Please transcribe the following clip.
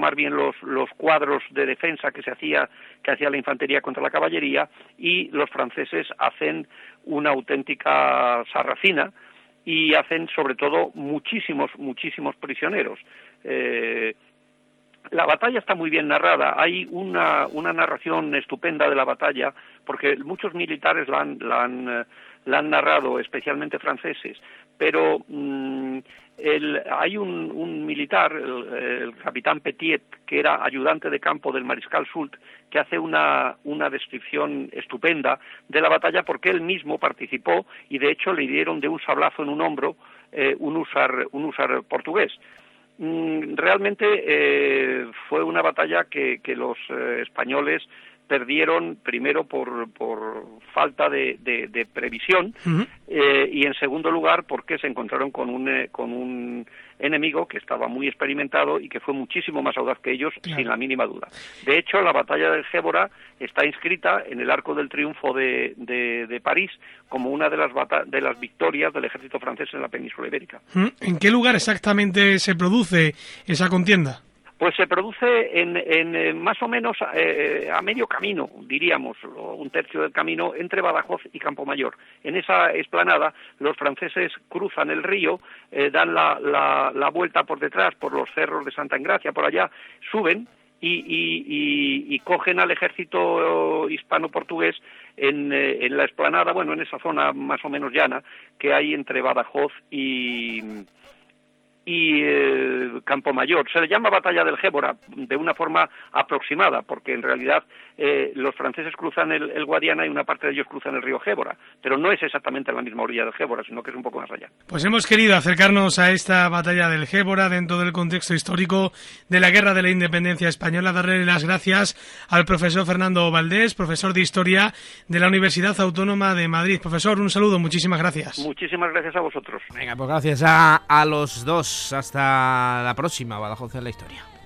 más bien los cuadros de defensa que hacía la infantería contra la caballería, y los franceses hacen una auténtica sarracina y hacen sobre todo muchísimos prisioneros. La batalla está muy bien narrada, hay una narración estupenda de la batalla, porque muchos militares la han narrado, especialmente franceses, pero hay un militar, el capitán Petiet, que era ayudante de campo del mariscal Soult, que hace una descripción estupenda de la batalla, porque él mismo participó y de hecho le dieron de un sablazo en un hombro un húsar portugués. Realmente fue una batalla que los españoles perdieron, primero por falta de previsión, y en segundo lugar porque se encontraron con un enemigo que estaba muy experimentado y que fue muchísimo más audaz que ellos, claro, sin la mínima duda. De hecho, la batalla del Gébora está inscrita en el Arco del Triunfo de París como una de las victorias del ejército francés en la península ibérica. ¿En qué lugar exactamente se produce esa contienda? Pues se produce en más o menos a medio camino, diríamos, un tercio del camino, entre Badajoz y Campomayor. En esa explanada los franceses cruzan el río, dan la vuelta por detrás, por los cerros de Santa Engracia, por allá, suben y cogen al ejército hispano-portugués en la explanada, bueno, en esa zona más o menos llana que hay entre Badajoz y Campomayor. Se le llama Batalla del Gébora de una forma aproximada, porque en realidad los franceses cruzan el Guadiana y una parte de ellos cruzan el río Gébora, pero no es exactamente en la misma orilla del Gébora, sino que es un poco más allá. Pues hemos querido acercarnos a esta Batalla del Gébora dentro del contexto histórico de la Guerra de la Independencia Española. Darle las gracias al profesor Fernando Valdés, profesor de Historia de la Universidad Autónoma de Madrid. Profesor, un saludo, muchísimas gracias. Muchísimas gracias a vosotros. Venga, pues gracias a los dos. Hasta la próxima, Badajoz en la Historia.